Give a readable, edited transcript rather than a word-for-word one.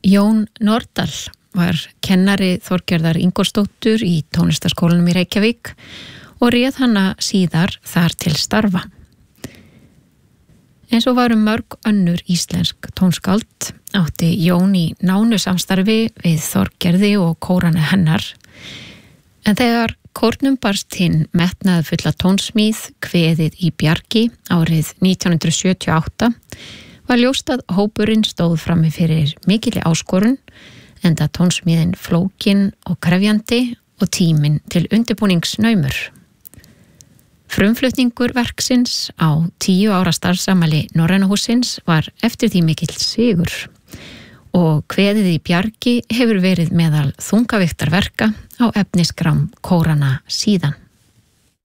Jón Nordal var kennari Þorgerðar Ingólfsdóttur í tónlistarskólanum í Reykjavík og réð hana síðar þar til starfa. Eins og varum mörg önnur íslensk tónskáld átti Jón í nánu samstarfi við Þorgerði og kórana hennar, en þegar kórnum barst hinn metnaðarfulla tónsmíð Kveðið í bjargi árið 1978 var ljóst að hópurinn stóð frammi fyrir mikilli áskorun, enda tónsmíðin flókin og krefjandi og tíminn til undirbúnings naumur. Frumflutningur verksins á 10 ára starfsamali Norræna hússins var eftir því mikill sigur og Kveðið í bjargi hefur verið meðal þungaviktarverka á efniskrám kórana síðan.